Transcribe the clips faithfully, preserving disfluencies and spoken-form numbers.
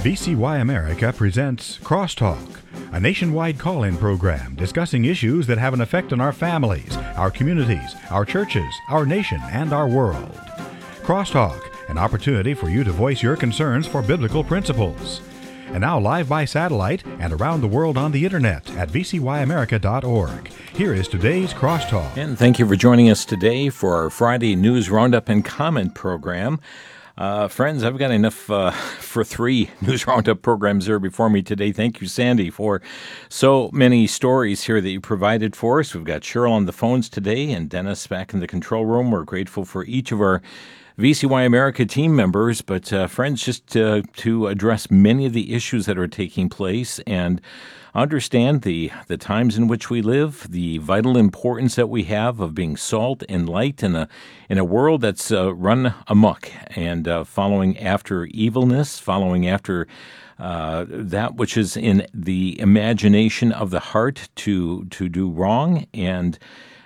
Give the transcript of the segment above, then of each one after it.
V C Y America presents Crosstalk, a nationwide call-in program discussing issues that have an effect on our families, our communities, our churches, our nation, and our world. Crosstalk, an opportunity for you to voice your concerns for biblical principles. And now live by satellite and around the world on the internet at v c y america dot org. Here is today's Crosstalk. And thank you for joining us today for our Friday News Roundup and Comment program. Uh, friends, I've got enough uh, for three News Roundup programs there before me today. Thank you, Sandy, for so many stories here that you provided for us. We've got Cheryl on the phones today and Dennis back in the control room. We're grateful for each of our V C Y America team members, but uh, friends, just uh, to address many of the issues that are taking place and understand the, the times in which we live, the vital importance that we have of being salt and light in a in a world that's uh, run amok and uh, following after evilness, following after uh, that which is in the imagination of the heart to to do wrong. And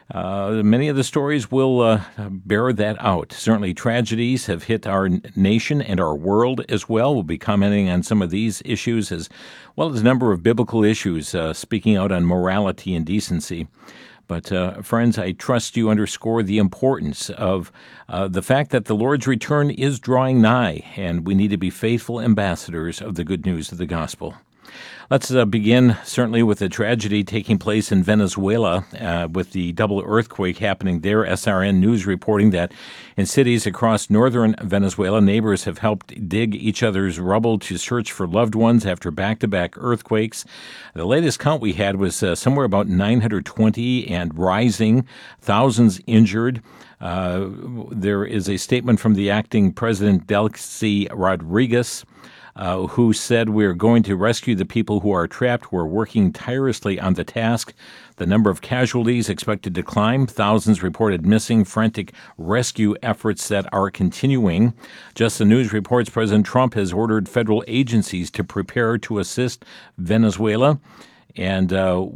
Uh, many of the stories will uh, bear that out. Certainly tragedies have hit our nation and our world as well. We'll be commenting on some of these issues as well as a number of biblical issues, uh, speaking out on morality and decency. But, uh, friends, I trust you underscore the importance of uh, the fact that the Lord's return is drawing nigh, and we need to be faithful ambassadors of the good news of the gospel. Let's uh, begin certainly with the tragedy taking place in Venezuela uh, with the double earthquake happening there. S R N News reporting that in cities across northern Venezuela, neighbors have helped dig each other's rubble to search for loved ones after back-to-back earthquakes. The latest count we had was uh, somewhere about nine hundred twenty and rising, thousands injured. Uh, there is a statement from the acting president, Delcy Rodriguez, Uh, who said, "We are going to rescue the people who are trapped. We're working tirelessly on the task." The number of casualties expected to climb. Thousands reported missing. Frantic rescue efforts that are continuing. Just the News reports President Trump has ordered federal agencies to prepare to assist Venezuela. And uh,